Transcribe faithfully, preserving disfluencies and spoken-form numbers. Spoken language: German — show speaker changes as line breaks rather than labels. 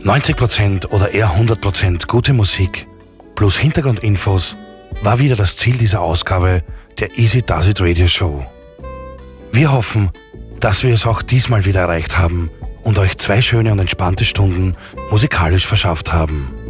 neunzig Prozent oder eher hundert Prozent gute Musik plus Hintergrundinfos war wieder das Ziel dieser Ausgabe der Easy Does It Radio Show. Wir hoffen, dass wir es auch diesmal wieder erreicht haben und euch zwei schöne und entspannte Stunden musikalisch verschafft haben.